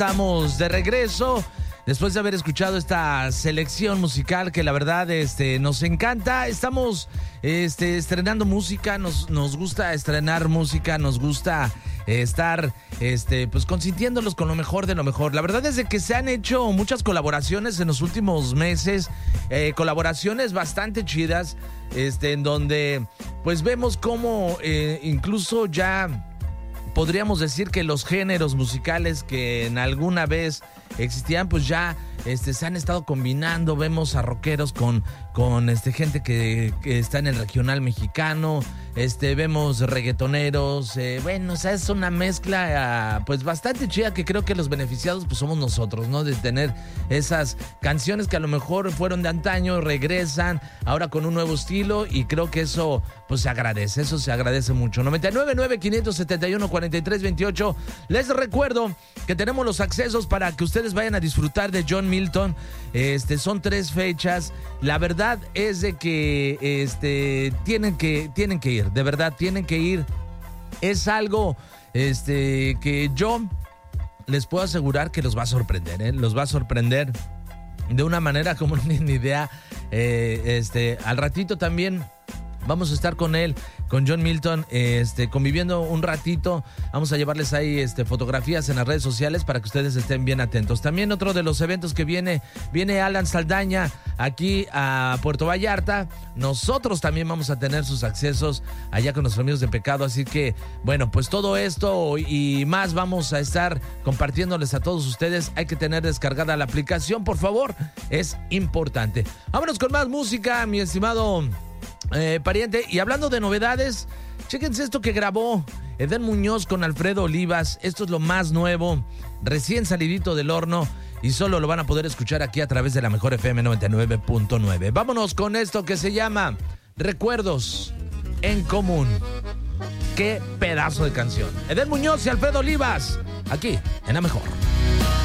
Estamos de regreso después de haber escuchado esta selección musical que la verdad nos encanta. Estamos estrenando música, nos gusta estrenar música, nos gusta estar pues consintiéndolos con lo mejor de lo mejor. La verdad es de que se han hecho muchas colaboraciones en los últimos meses, colaboraciones bastante chidas, en donde pues vemos cómo incluso ya podríamos decir que los géneros musicales que en alguna vez existían, pues ya se han estado combinando. Vemos a rockeros con gente que está en el regional mexicano, vemos reggaetoneros, bueno, o sea, es una mezcla pues bastante chida, que creo que los beneficiados pues somos nosotros, ¿no? De tener esas canciones que a lo mejor fueron de antaño, regresan ahora con un nuevo estilo, y creo que eso pues se agradece mucho. 999-571-4328. Les recuerdo que tenemos los accesos para que ustedes vayan a disfrutar de John Milton. Son 3 fechas. La verdad es de que tienen que ir, de verdad tienen que ir. Es algo que yo les puedo asegurar que los va a sorprender, los va a sorprender de una manera como no tienen ni idea. Al ratito también vamos a estar con él, con John Milton, conviviendo un ratito. Vamos a llevarles ahí fotografías en las redes sociales para que ustedes estén bien atentos. También otro de los eventos que viene Alan Saldaña aquí a Puerto Vallarta. Nosotros también vamos a tener sus accesos allá con nuestros amigos de Pecado. Así que, bueno, pues todo esto y más vamos a estar compartiéndoles a todos ustedes. Hay que tener descargada la aplicación, por favor, es importante. Vámonos con más música, mi estimado pariente. Y hablando de novedades, chéquense esto que grabó Edén Muñoz con Alfredo Olivas. Esto es lo más nuevo, recién salidito del horno, y solo lo van a poder escuchar aquí a través de la Mejor FM 99.9. Vámonos con esto que se llama Recuerdos en Común. Qué pedazo de canción. Edén Muñoz y Alfredo Olivas, aquí en la Mejor.